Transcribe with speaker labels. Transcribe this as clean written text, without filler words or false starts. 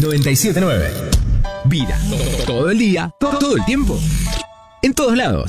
Speaker 1: 979. Vida. Todo el día, todo el tiempo. En todos lados.